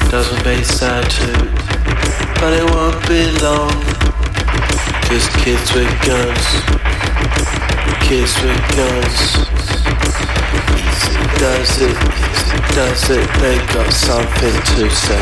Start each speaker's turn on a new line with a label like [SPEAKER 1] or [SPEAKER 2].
[SPEAKER 1] doesn't be sad too, but it won't be long. Just kids with guns, kids with guns. Easy does it, they got something to say.